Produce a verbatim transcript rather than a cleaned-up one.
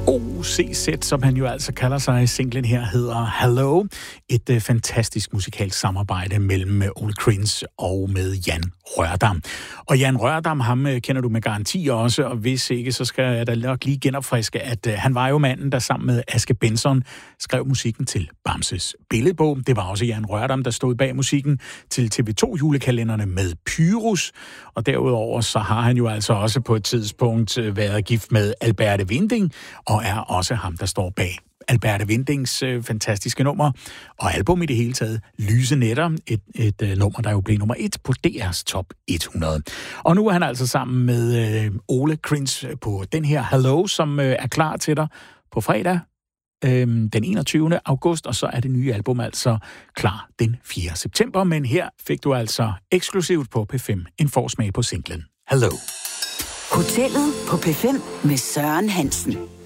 O C Z, som han jo altså kalder sig. Singlen her hedder Hello. Et øh, fantastisk musikalsk samarbejde mellem øh, Ole Krins og med Jan Rørdam. Og Jan Rørdam, ham øh, kender du med garanti også, og hvis ikke, så skal jeg da nok lige genopfriske, at øh, han var jo manden, der sammen med Aske Benson skrev musikken til Bamses Billedbog. Det var også Jan Rørdam, der stod bag musikken til T V to julekalenderne med Pyrus. Og derudover så har han jo altså også på et tidspunkt øh, været gift med Alberte Winding, og er også ham, der står bag Alberte Windings øh, fantastiske nummer, og album i det hele taget, Lyse Nætter, et, et øh, nummer, der jo blev nummer et på D R's top hundrede. Og nu er han altså sammen med øh, Ole Krins på den her Hello, som øh, er klar til dig på fredag, øh, den enogtyvende august, og så er det nye album altså klar den fjerde september, men her fik du altså eksklusivt på P fem en forsmag på singlen Hello. Hotellet på P fem med Søren Hansen.